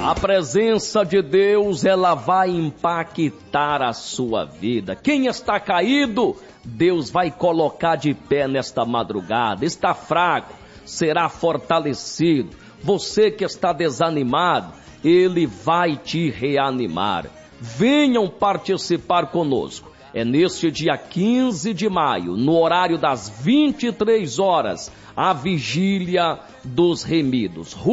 A presença de Deus, ela vai impactar a sua vida. Quem está caído, Deus vai colocar de pé nesta madrugada. Está fraco, será fortalecido. Você que está desanimado, Ele vai te reanimar. Venham participar conosco. É neste dia 15 de maio, no horário das 23 horas, a vigília dos remidos.